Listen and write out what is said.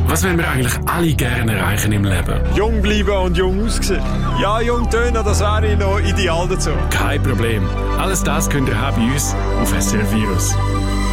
Was wollen wir eigentlich alle gerne erreichen im Leben? Jung bleiben und jung aussehen. Ja, jung tönen, das wäre noch ideal dazu. Kein Problem. Alles das könnt ihr haben bei uns auf SRF Virus.